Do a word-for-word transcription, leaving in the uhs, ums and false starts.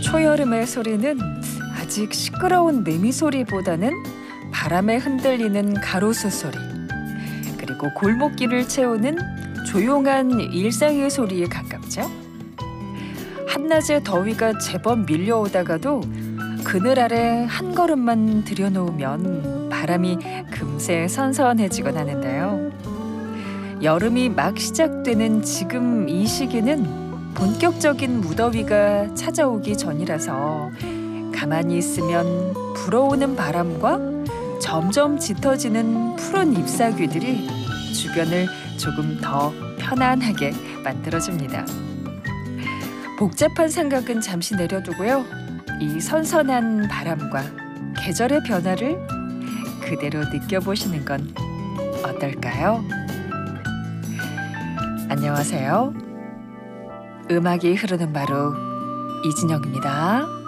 초여름의 소리는 아직 시끄러운 매미 소리보다는 바람에 흔들리는 가로수 소리, 그리고 골목길을 채우는 조용한 일상의 소리에 가깝죠. 한낮의 더위가 제법 밀려오다가도 그늘 아래 한 걸음만 들여놓으면 바람이 금세 선선해지곤 하는데요. 여름이 막 시작되는 지금 이 시기는 본격적인 무더위가 찾아오기 전이라서 가만히 있으면 불어오는 바람과 점점 짙어지는 푸른 잎사귀들이 주변을 조금 더 편안하게 만들어줍니다. 복잡한 생각은 잠시 내려두고요. 이 선선한 바람과 계절의 변화를 그대로 느껴보시는 건 어떨까요? 안녕하세요. 음악이 흐르는 바로 이진영입니다.